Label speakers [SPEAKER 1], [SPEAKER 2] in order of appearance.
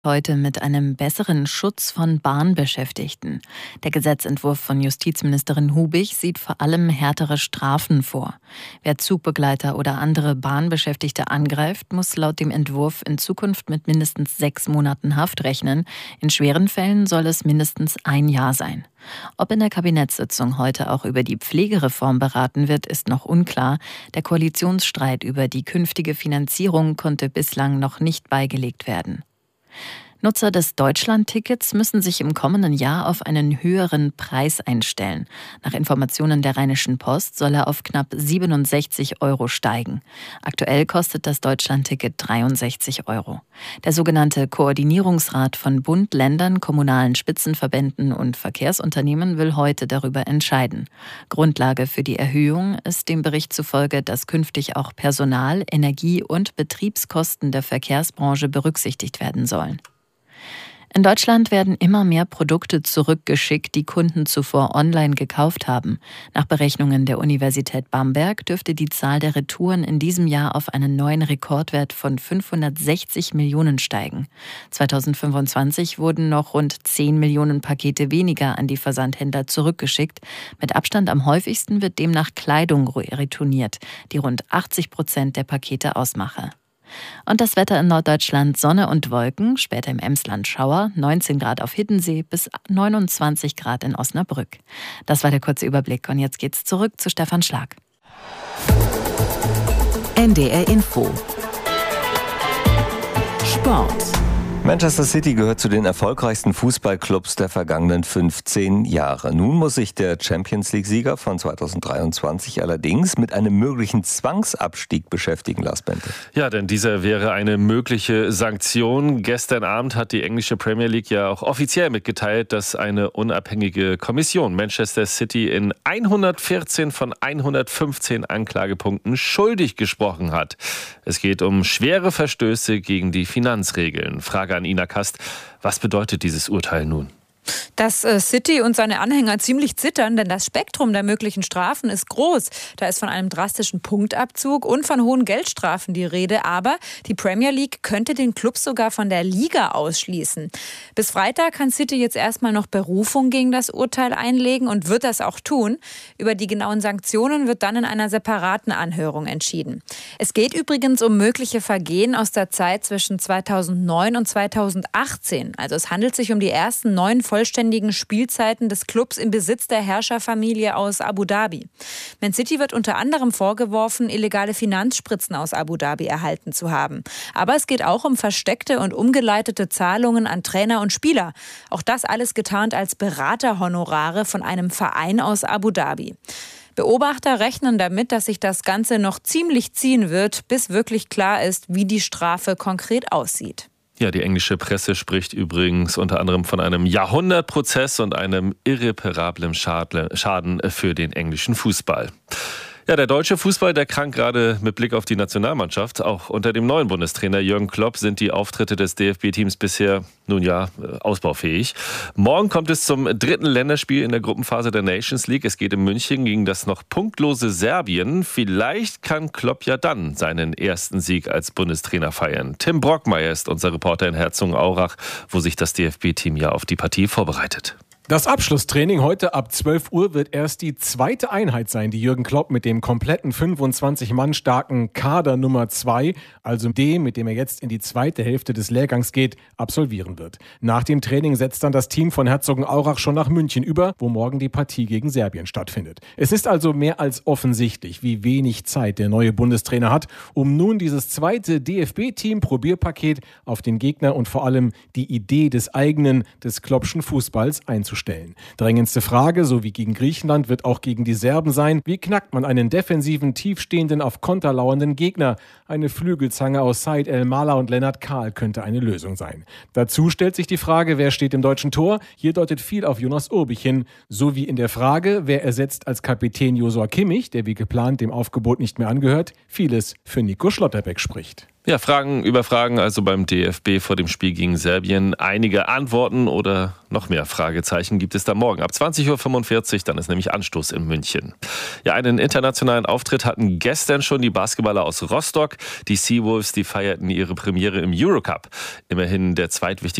[SPEAKER 1] Heute mit einem besseren Schutz von Bahnbeschäftigten. Der Gesetzentwurf von Justizministerin Hubig sieht vor allem härtere Strafen vor. Wer Zugbegleiter oder andere Bahnbeschäftigte angreift, muss laut dem Entwurf in Zukunft mit mindestens 6 Monaten Haft rechnen. In schweren Fällen soll es mindestens 1 Jahr sein. Ob in der Kabinettssitzung heute auch über die Pflegereform beraten wird, ist noch unklar. Der Koalitionsstreit über die künftige Finanzierung konnte bislang noch nicht beigelegt werden. Nutzer des Deutschland-Tickets müssen sich im kommenden Jahr auf einen höheren Preis einstellen. Nach Informationen der Rheinischen Post soll er auf knapp 67 € steigen. Aktuell kostet das Deutschland-Ticket 63 €. Der sogenannte Koordinierungsrat von Bund, Ländern, kommunalen Spitzenverbänden und Verkehrsunternehmen will heute darüber entscheiden. Grundlage für die Erhöhung ist dem Bericht zufolge, dass künftig auch Personal-, Energie- und Betriebskosten der Verkehrsbranche berücksichtigt werden sollen. In Deutschland werden immer mehr Produkte zurückgeschickt, die Kunden zuvor online gekauft haben. Nach Berechnungen der Universität Bamberg dürfte die Zahl der Retouren in diesem Jahr auf einen neuen Rekordwert von 560 Millionen steigen. 2025 wurden noch rund 10 Millionen Pakete weniger an die Versandhändler zurückgeschickt. Mit Abstand am häufigsten wird demnach Kleidung retourniert, die rund 80% der Pakete ausmache. Und das Wetter in Norddeutschland: Sonne und Wolken, später im Emsland Schauer, 19 Grad auf Hiddensee bis 29 Grad in Osnabrück. Das war der kurze Überblick und jetzt geht's zurück zu Stefan Schlag.
[SPEAKER 2] NDR Info Sport.
[SPEAKER 3] Manchester City gehört zu den erfolgreichsten Fußballclubs der vergangenen 15 Jahre. Nun muss sich der Champions-League-Sieger von 2023 allerdings mit einem möglichen Zwangsabstieg beschäftigen, Lars Bente.
[SPEAKER 4] Ja, denn dieser wäre eine mögliche Sanktion. Gestern Abend hat die englische Premier League ja auch offiziell mitgeteilt, dass eine unabhängige Kommission Manchester City in 114 von 115 Anklagepunkten schuldig gesprochen hat. Es geht um schwere Verstöße gegen die Finanzregeln. Frage an Ina Kast. Was bedeutet dieses Urteil nun?
[SPEAKER 5] Dass City und seine Anhänger ziemlich zittern, denn das Spektrum der möglichen Strafen ist groß. Da ist von einem drastischen Punktabzug und von hohen Geldstrafen die Rede. Aber die Premier League könnte den Club sogar von der Liga ausschließen. Bis Freitag kann City jetzt erstmal noch Berufung gegen das Urteil einlegen und wird das auch tun. Über die genauen Sanktionen wird dann in einer separaten Anhörung entschieden. Es geht übrigens um mögliche Vergehen aus der Zeit zwischen 2009 und 2018. Also es handelt sich um die ersten 9 vollständigen Spielzeiten des Clubs im Besitz der Herrscherfamilie aus Abu Dhabi. Man City wird unter anderem vorgeworfen, illegale Finanzspritzen aus Abu Dhabi erhalten zu haben. Aber es geht auch um versteckte und umgeleitete Zahlungen an Trainer und Spieler. Auch das alles getarnt als Beraterhonorare von einem Verein aus Abu Dhabi. Beobachter rechnen damit, dass sich das Ganze noch ziemlich ziehen wird, bis wirklich klar ist, wie die Strafe konkret aussieht.
[SPEAKER 4] Ja, die englische Presse spricht übrigens unter anderem von einem Jahrhundertprozess und einem irreparablen Schaden für den englischen Fußball. Ja, der deutsche Fußball, der krankt gerade mit Blick auf die Nationalmannschaft. Auch unter dem neuen Bundestrainer Jürgen Klopp sind die Auftritte des DFB-Teams bisher, ausbaufähig. Morgen kommt es zum 3. Länderspiel in der Gruppenphase der Nations League. Es geht in München gegen das noch punktlose Serbien. Vielleicht kann Klopp ja dann seinen ersten Sieg als Bundestrainer feiern. Tim Brockmeier ist unser Reporter in Herzogenaurach, wo sich das DFB-Team ja auf die Partie vorbereitet.
[SPEAKER 6] Das Abschlusstraining heute ab 12 Uhr wird erst die zweite Einheit sein, die Jürgen Klopp mit dem kompletten 25 Mann starken Kader Nummer 2, also dem, mit dem er jetzt in die zweite Hälfte des Lehrgangs geht, absolvieren wird. Nach dem Training setzt dann das Team von Herzogenaurach schon nach München über, wo morgen die Partie gegen Serbien stattfindet. Es ist also mehr als offensichtlich, wie wenig Zeit der neue Bundestrainer hat, um nun dieses zweite DFB-Team-Probierpaket auf den Gegner und vor allem die Idee des Kloppschen Fußballs einzustellen. Drängendste Frage, so wie gegen Griechenland, wird auch gegen die Serben sein: Wie knackt man einen defensiven, tiefstehenden, auf Konter lauernden Gegner? Eine Flügelzange aus Said El-Mala und Lennart Kahl könnte eine Lösung sein. Dazu stellt sich die Frage, wer steht im deutschen Tor? Hier deutet viel auf Jonas Urbich hin. So wie in der Frage, wer ersetzt als Kapitän Josua Kimmich, der wie geplant dem Aufgebot nicht mehr angehört, vieles für Nico Schlotterbeck spricht.
[SPEAKER 4] Ja, Fragen über Fragen also beim DFB vor dem Spiel gegen Serbien. Einige Antworten oder noch mehr Fragezeichen gibt es da morgen ab 20.45 Uhr. Dann ist nämlich Anstoß in München. Ja, einen internationalen Auftritt hatten gestern schon die Basketballer aus Rostock. Die Seawolves, die feierten ihre Premiere im Eurocup. Immerhin der zweitwichtigste